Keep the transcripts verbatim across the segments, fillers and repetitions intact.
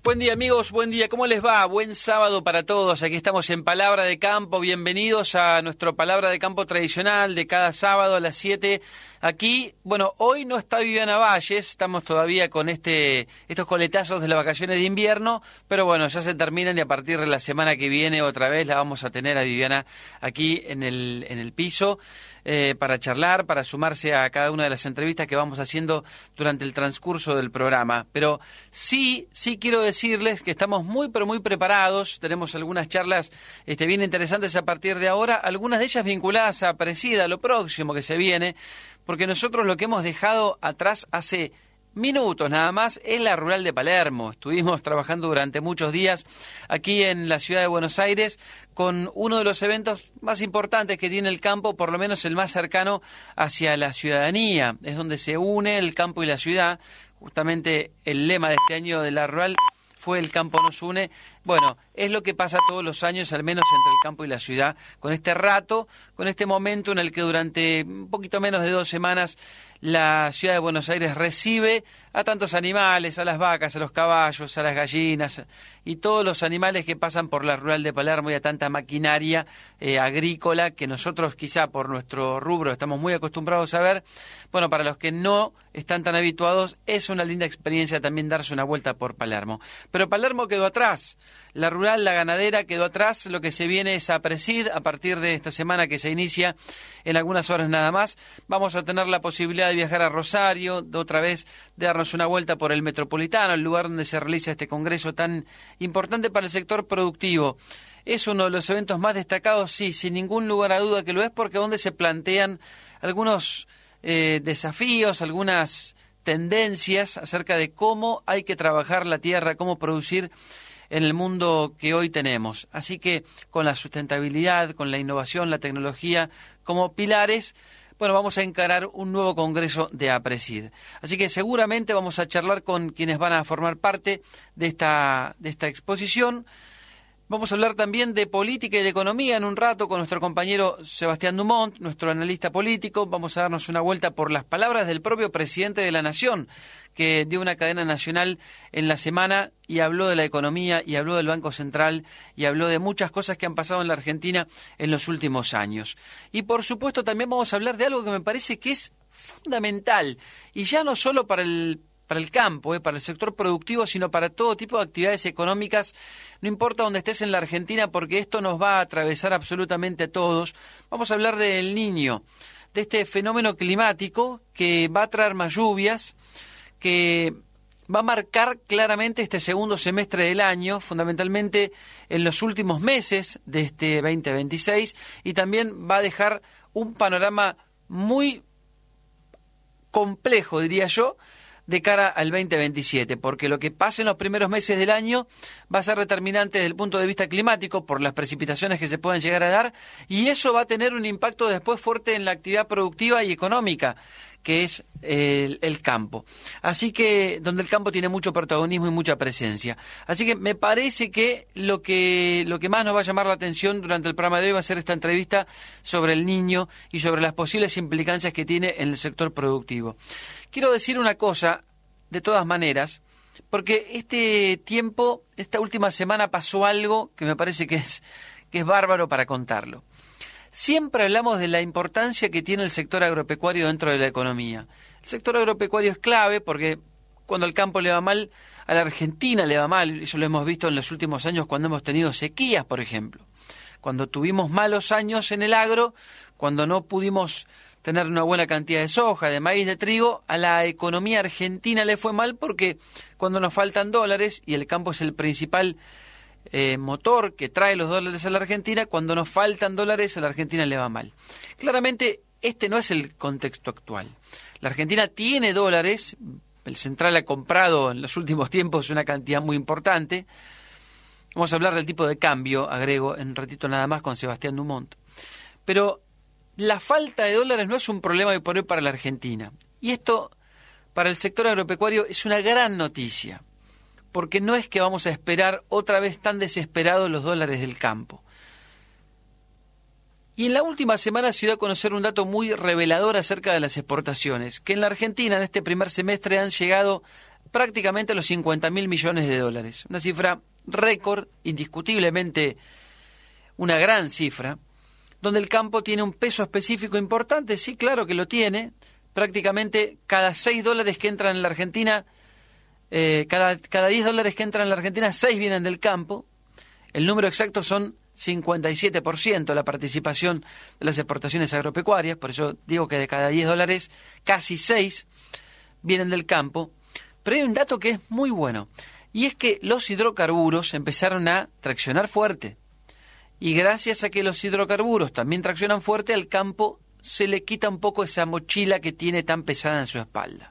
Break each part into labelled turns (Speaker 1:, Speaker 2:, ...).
Speaker 1: Buen día amigos, buen día, ¿cómo les va? Buen sábado para todos, aquí estamos en Palabra de Campo, bienvenidos a nuestro Palabra de Campo tradicional de cada sábado a las siete. Aquí, bueno, hoy no está Viviana Valles, estamos todavía con este estos coletazos de las vacaciones de invierno, pero bueno, ya se terminan y a partir de la semana que viene otra vez la vamos a tener a Viviana aquí en el, en el piso. Eh, para charlar, para sumarse a cada una de las entrevistas que vamos haciendo durante el transcurso del programa. Pero sí, sí quiero decirles que estamos muy, pero muy preparados. Tenemos algunas charlas este, bien interesantes a partir de ahora, algunas de ellas vinculadas a Presida, a lo próximo que se viene, porque nosotros lo que hemos dejado atrás hace minutos nada más es la rural de Palermo. Estuvimos trabajando durante muchos días aquí en la ciudad de Buenos Aires con uno de los eventos más importantes que tiene el campo, por lo menos el más cercano hacia la ciudadanía. Es donde se une el campo y la ciudad. Justamente el lema de este año de la rural fue "El campo nos une". Bueno, es lo que pasa todos los años, al menos entre el campo y la ciudad, con este rato, con este momento en el que durante un poquito menos de dos semanas la ciudad de Buenos Aires recibe a tantos animales, a las vacas, a los caballos, a las gallinas y todos los animales que pasan por la rural de Palermo y a tanta maquinaria eh, agrícola que nosotros quizá por nuestro rubro estamos muy acostumbrados a ver. Bueno, para los que no están tan habituados, es una linda experiencia también darse una vuelta por Palermo. Pero Palermo quedó atrás. La rural, la ganadera quedó atrás, lo que se viene es a Presid, a partir de esta semana que se inicia en algunas horas nada más. Vamos a tener la posibilidad de viajar a Rosario, de otra vez de darnos una vuelta por el Metropolitano, el lugar donde se realiza este congreso tan importante para el sector productivo. Es uno de los eventos más destacados, sí, sin ningún lugar a duda que lo es, porque donde se plantean algunos eh, desafíos, algunas tendencias acerca de cómo hay que trabajar la tierra, cómo producir en el mundo que hoy tenemos. Así que con la sustentabilidad, con la innovación, la tecnología como pilares, bueno, vamos a encarar un nuevo congreso de APRESID. Así que seguramente vamos a charlar con quienes van a formar parte de esta, de esta exposición. Vamos a hablar también de política y de economía en un rato con nuestro compañero Sebastián Dumont, nuestro analista político. Vamos a darnos una vuelta por las palabras del propio presidente de la Nación, que dio una cadena nacional en la semana y habló de la economía y habló del Banco Central y habló de muchas cosas que han pasado en la Argentina en los últimos años. Y por supuesto también vamos a hablar de algo que me parece que es fundamental, y ya no solo para el para el campo, eh, para el sector productivo, sino para todo tipo de actividades económicas, no importa dónde estés en la Argentina, porque esto nos va a atravesar absolutamente a todos. Vamos a hablar del Niño, de este fenómeno climático que va a traer más lluvias, que va a marcar claramente este segundo semestre del año, fundamentalmente en los últimos meses de este veinte veintiséis, y también va a dejar un panorama muy complejo, diría yo, de cara al veinte veintisiete, porque lo que pase en los primeros meses del año va a ser determinante desde el punto de vista climático por las precipitaciones que se puedan llegar a dar, y eso va a tener un impacto después fuerte en la actividad productiva y económica, que es el, el campo. Así que, donde el campo tiene mucho protagonismo y mucha presencia. Así que me parece que lo que lo que más nos va a llamar la atención durante el programa de hoy va a ser esta entrevista sobre el Niño y sobre las posibles implicancias que tiene en el sector productivo. Quiero decir una cosa, de todas maneras, porque este tiempo, esta última semana pasó algo que me parece que es, que es bárbaro para contarlo. Siempre hablamos de la importancia que tiene el sector agropecuario dentro de la economía. El sector agropecuario es clave porque cuando al campo le va mal, a la Argentina le va mal. Eso lo hemos visto en los últimos años cuando hemos tenido sequías, por ejemplo. Cuando tuvimos malos años en el agro, cuando no pudimos tener una buena cantidad de soja, de maíz, de trigo, a la economía argentina le fue mal porque cuando nos faltan dólares, y el campo es el principal eh, motor que trae los dólares a la Argentina, cuando nos faltan dólares a la Argentina le va mal. Claramente este no es el contexto actual. La Argentina tiene dólares, el Central ha comprado en los últimos tiempos una cantidad muy importante. Vamos a hablar del tipo de cambio, agrego en un ratito nada más con Sebastián Dumont. Pero la falta de dólares no es un problema hoy por hoy para la Argentina. Y esto, para el sector agropecuario, es una gran noticia. Porque no es que vamos a esperar otra vez tan desesperados los dólares del campo. Y en la última semana se dio a conocer un dato muy revelador acerca de las exportaciones, que en la Argentina en este primer semestre han llegado prácticamente los cincuenta mil millones de dólares. Una cifra récord, indiscutiblemente una gran cifra, donde el campo tiene un peso específico importante. Sí, claro que lo tiene. Prácticamente cada seis dólares que entran en la Argentina, eh, cada, cada diez dólares que entran en la Argentina, seis vienen del campo. El número exacto son cincuenta y siete por ciento la participación de las exportaciones agropecuarias, por eso digo que de cada diez dólares, casi seis vienen del campo. Pero hay un dato que es muy bueno, y es que los hidrocarburos empezaron a traccionar fuerte. Y gracias a que los hidrocarburos también traccionan fuerte, al campo se le quita un poco esa mochila que tiene tan pesada en su espalda.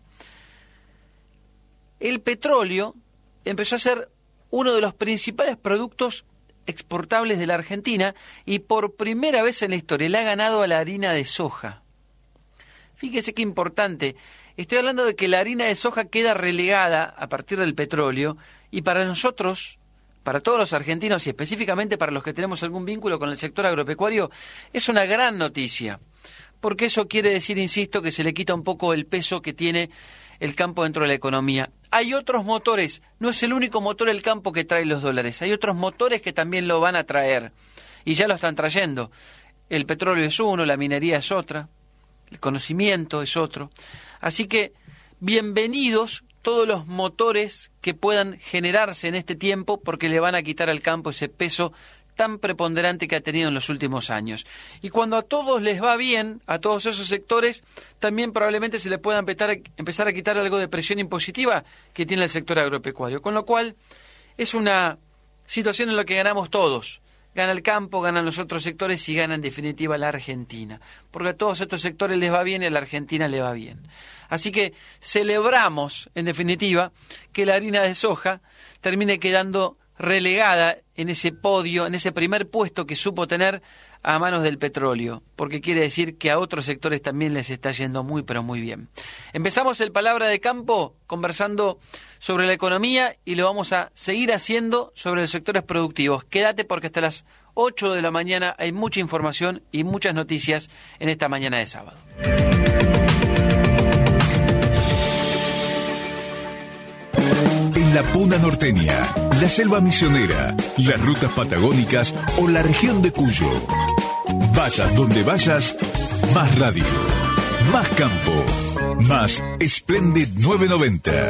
Speaker 1: El petróleo empezó a ser uno de los principales productos exportables de la Argentina y por primera vez en la historia le ha ganado a la harina de soja. Fíjese qué importante. Estoy hablando de que la harina de soja queda relegada a partir del petróleo y para nosotros, para todos los argentinos y específicamente para los que tenemos algún vínculo con el sector agropecuario, es una gran noticia. Porque eso quiere decir, insisto, que se le quita un poco el peso que tiene el campo dentro de la economía. Hay otros motores, no es el único motor el campo que trae los dólares, hay otros motores que también lo van a traer, y ya lo están trayendo. El petróleo es uno, la minería es otra, el conocimiento es otro. Así que, bienvenidos todos los motores que puedan generarse en este tiempo, porque le van a quitar al campo ese peso tan preponderante que ha tenido en los últimos años. Y cuando a todos les va bien, a todos esos sectores, también probablemente se le pueda empezar a, empezar a quitar algo de presión impositiva que tiene el sector agropecuario. Con lo cual, es una situación en la que ganamos todos. Gana el campo, ganan los otros sectores y gana en definitiva la Argentina. Porque a todos estos sectores les va bien y a la Argentina le va bien. Así que celebramos, en definitiva, que la harina de soja termine quedando relegada en ese podio, en ese primer puesto que supo tener a manos del petróleo, porque quiere decir que a otros sectores también les está yendo muy, pero muy bien. Empezamos el Palabra de Campo conversando sobre la economía y lo vamos a seguir haciendo sobre los sectores productivos. Quédate porque hasta las ocho de la mañana hay mucha información y muchas noticias en esta mañana de sábado.
Speaker 2: La Puna Norteña, la Selva Misionera, las rutas patagónicas o la región de Cuyo. Vayas donde vayas, más radio, más campo, más Splendid novecientos noventa.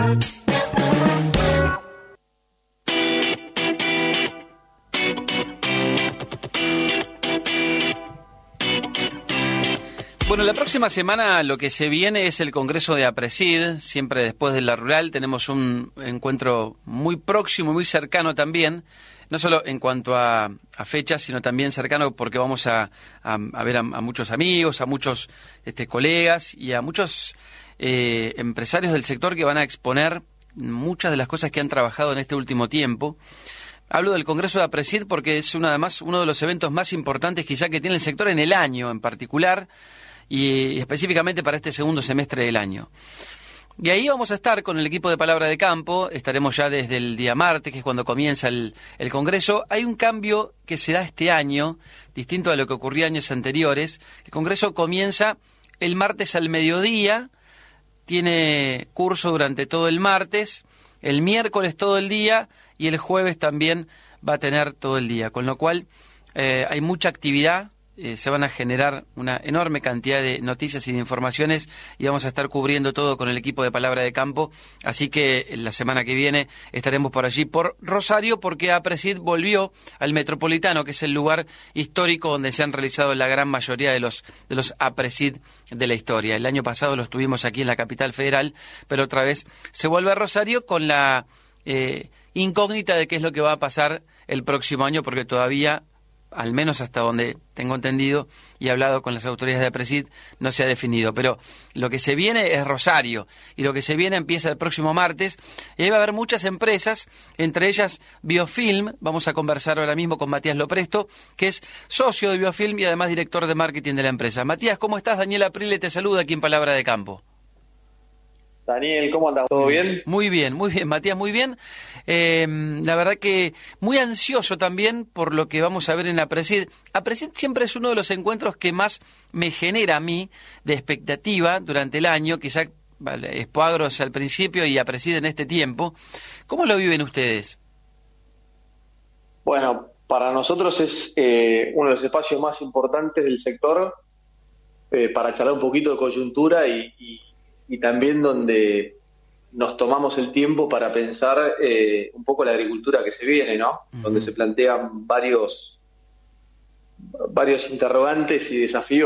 Speaker 1: Bueno, la próxima semana lo que se viene es el Congreso de APRESID, siempre después de la rural. Tenemos un encuentro muy próximo, muy cercano también, no solo en cuanto a, a fechas, sino también cercano porque vamos a, a, a ver a, a muchos amigos, a muchos este, colegas y a muchos eh, empresarios del sector que van a exponer muchas de las cosas que han trabajado en este último tiempo. Hablo del Congreso de APRESID porque es una, además uno de los eventos más importantes quizá que tiene el sector en el año en particular, y específicamente para este segundo semestre del año. Y ahí vamos a estar con el equipo de Palabra de Campo, estaremos ya desde el día martes, que es cuando comienza el, el Congreso. Hay un cambio que se da este año, distinto a lo que ocurría años anteriores. El Congreso comienza el martes al mediodía, tiene curso durante todo el martes, el miércoles todo el día y el jueves también va a tener todo el día, con lo cual eh, hay mucha actividad. Eh, se van a generar una enorme cantidad de noticias y de informaciones y vamos a estar cubriendo todo con el equipo de Palabra de Campo, así que la semana que viene estaremos por allí por Rosario porque APRESID volvió al Metropolitano, que es el lugar histórico donde se han realizado la gran mayoría de los de los APRESID de la historia. El año pasado los tuvimos aquí en la capital federal, pero otra vez se vuelve a Rosario con la eh, incógnita de qué es lo que va a pasar el próximo año, porque todavía, al menos hasta donde tengo entendido y he hablado con las autoridades de APRESID, no se ha definido. Pero lo que se viene es Rosario, y lo que se viene empieza el próximo martes, y ahí va a haber muchas empresas, entre ellas Biofilm. Vamos a conversar ahora mismo con Matías Lopresto, que es socio de Biofilm y además director de marketing de la empresa. Matías, ¿cómo estás? Daniel Aprile te saluda aquí en Palabra de Campo.
Speaker 3: Daniel, ¿cómo andas? ¿Todo bien?
Speaker 1: Muy bien, muy bien, Matías, muy bien. Eh, la verdad que muy ansioso también por lo que vamos a ver en APRESID. APRESID siempre es uno de los encuentros que más me genera a mí de expectativa durante el año, quizá vale, Expoagros al principio y a Preside en este tiempo. ¿Cómo lo viven ustedes?
Speaker 3: Bueno, para nosotros es eh, uno de los espacios más importantes del sector eh, para charlar un poquito de coyuntura y, y, y también donde nos tomamos el tiempo para pensar eh, un poco la agricultura que se viene, ¿no? Uh-huh. Donde se plantean varios, varios interrogantes y desafíos